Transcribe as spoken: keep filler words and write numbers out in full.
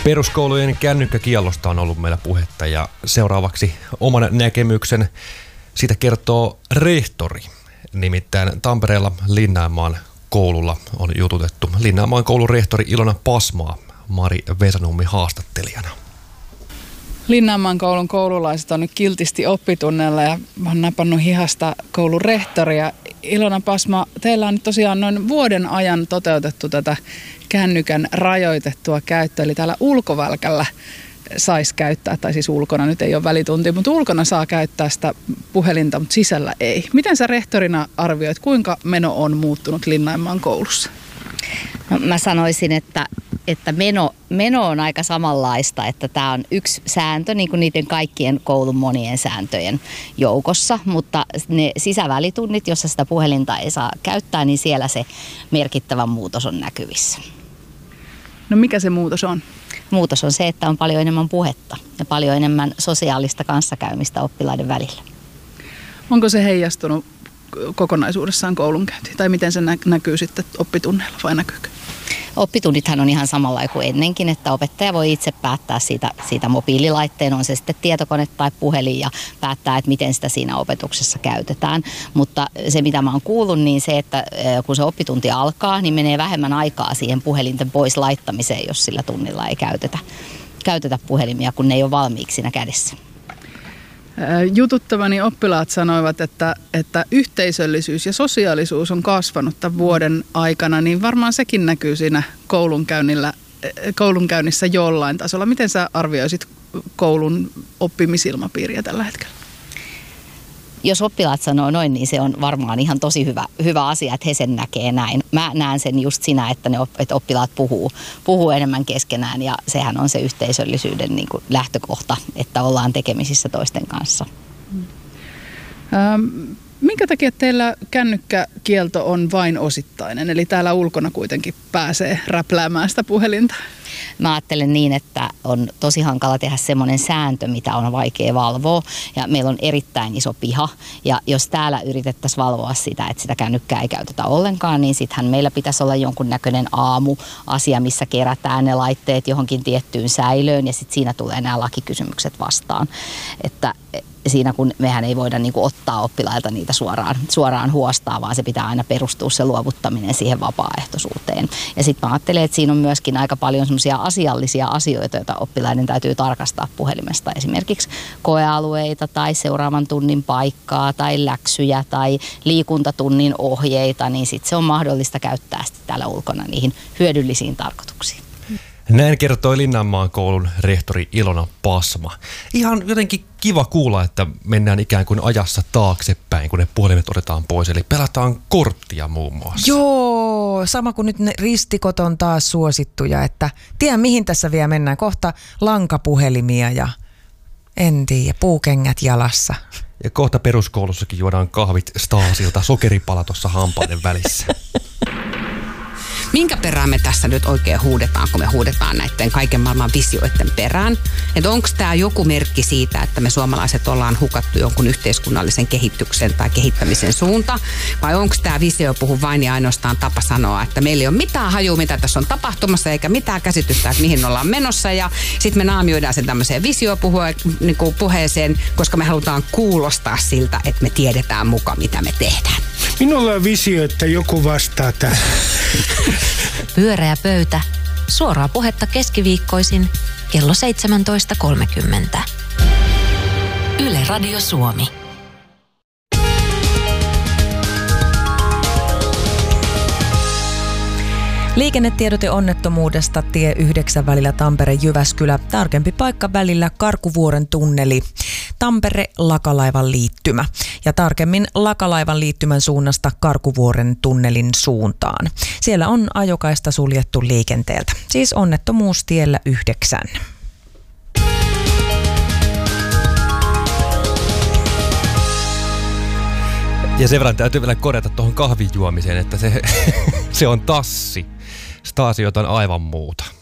Peruskoulujen kännykkäkiellosta on ollut meillä puhetta ja seuraavaksi oman näkemyksen siitä kertoo rehtori. Nimittäin Tampereella Linnanmaan koululla on jututettu Linnanmaan koulun rehtori Ilona Pasmaa Mari Vesanummi haastattelijana. Linnanmaan koulun koululaiset on nyt kiltisti oppitunnella ja olen napannut hihasta koulun rehtoria. Ilona Pasma, teillä on nyt tosiaan noin vuoden ajan toteutettu tätä kännykän rajoitettua käyttöä. Eli täällä ulkovälkällä saisi käyttää, tai siis ulkona nyt ei ole välitunti, mutta ulkona saa käyttää sitä puhelinta, mutta sisällä ei. Miten sä rehtorina arvioit, kuinka meno on muuttunut Linnanmaan koulussa? No, mä sanoisin, että, että meno, meno on aika samanlaista, että tämä on yksi sääntö, niin kuin niiden kaikkien koulun monien sääntöjen joukossa, mutta ne sisävälitunnit, jossa sitä puhelinta ei saa käyttää, niin siellä se merkittävä muutos on näkyvissä. No mikä se muutos on? Muutos on se, että on paljon enemmän puhetta ja paljon enemmän sosiaalista kanssakäymistä oppilaiden välillä. Onko se heijastunut kokonaisuudessaan koulunkäyntiin? Tai miten se näkyy sitten oppitunneilla vai näkyykö? Oppitunnithan on ihan samalla kuin ennenkin, että opettaja voi itse päättää siitä, siitä mobiililaitteen, on se sitten tietokone tai puhelin ja päättää, että miten sitä siinä opetuksessa käytetään. Mutta se mitä mä oon kuullut, niin se, että kun se oppitunti alkaa, niin menee vähemmän aikaa siihen puhelinten pois laittamiseen, jos sillä tunnilla ei käytetä, käytetä puhelimia, kun ne ei ole valmiiksi siinä kädessä. Jututtavani oppilaat sanoivat, että, että yhteisöllisyys ja sosiaalisuus on kasvanut tämän vuoden aikana, niin varmaan sekin näkyy siinä koulunkäynnillä, koulunkäynnissä jollain tasolla. Miten sä arvioisit koulun oppimisilmapiiriä tällä hetkellä? Jos oppilaat sanoo noin, niin se on varmaan ihan tosi hyvä, hyvä asia, että he sen näkee näin. Mä näen sen just siinä, että, ne, että oppilaat puhuu, puhuu enemmän keskenään ja sehän on se yhteisöllisyyden niin kuin lähtökohta, että ollaan tekemisissä toisten kanssa. Ähm, minkä takia teillä kännykkäkielto on vain osittainen, eli täällä ulkona kuitenkin pääsee räpläämään sitä puhelinta? Mä ajattelen niin, että on tosi hankala tehdä semmoinen sääntö, mitä on vaikea valvoa. Ja meillä on erittäin iso piha. Ja jos täällä yritettäisiin valvoa sitä, että sitä kännykkää ei käytetä ollenkaan, niin sittenhän meillä pitäisi olla jonkunnäköinen aamuasia, missä kerätään ne laitteet johonkin tiettyyn säilöön. Ja sitten siinä tulee nämä lakikysymykset vastaan. Että siinä kun mehän ei voida niin kuin ottaa oppilailta niitä suoraan, suoraan huostaa, vaan se pitää aina perustua se luovuttaminen siihen vapaaehtoisuuteen. Ja sitten mä ajattelen, että siinä on myöskin aika paljon semmoisia asiallisia asioita, joita oppilaiden täytyy tarkastaa puhelimesta. Esimerkiksi koealueita tai seuraavan tunnin paikkaa tai läksyjä tai liikuntatunnin ohjeita, niin sitten se on mahdollista käyttää sitten täällä ulkona niihin hyödyllisiin tarkoituksiin. Näin kertoi Linnanmaan koulun rehtori Ilona Pasma. Ihan jotenkin kiva kuulla, että mennään ikään kuin ajassa taaksepäin, kun ne puhelimet otetaan pois. Eli pelataan korttia muun muassa. Joo, sama kuin nyt ne ristikot on taas suosittuja, että tiedä mihin tässä vielä mennään. Kohta lankapuhelimia ja en tiedä, puukengät jalassa. Ja kohta peruskoulussakin juodaan kahvit Stasilta, sokeripala tuossa hampaiden välissä. Minkä perään me tässä nyt oikein huudetaan, kun me huudetaan näiden kaiken maailman visioiden perään? Että onko tämä joku merkki siitä, että me suomalaiset ollaan hukattu jonkun yhteiskunnallisen kehityksen tai kehittämisen suunta? Vai onko tämä visiopuhu vain ja ainoastaan tapa sanoa, että meillä ei ole mitään hajua, mitä tässä on tapahtumassa, eikä mitään käsitystä, että mihin ollaan menossa. Ja sitten me naamioidaan sen tämmöiseen visiopuheeseen, niin koska me halutaan kuulostaa siltä, että me tiedetään muka, mitä me tehdään. Minulla on visio, että joku vastaa tähän. Pyöreä pöytä. Suoraa puhetta keskiviikkoisin kello seitsemäntoista kolmekymmentä. Yle Radio Suomi. Liikennetiedote onnettomuudesta tie yhdeksän välillä Tampere-Jyväskylä. Tarkempi paikka välillä Karkuvuoren tunneli. Tampere-Lakalaivan liittymä. Ja tarkemmin Lakalaivan liittymän suunnasta Karkuvuoren tunnelin suuntaan. Siellä on ajokaista suljettu liikenteeltä. Siis onnettomuus tiellä yhdeksän. Ja sen verran täytyy vielä korjata tuohon kahvin juomiseen, että se, se on tassi. Stasi jotain aivan muuta.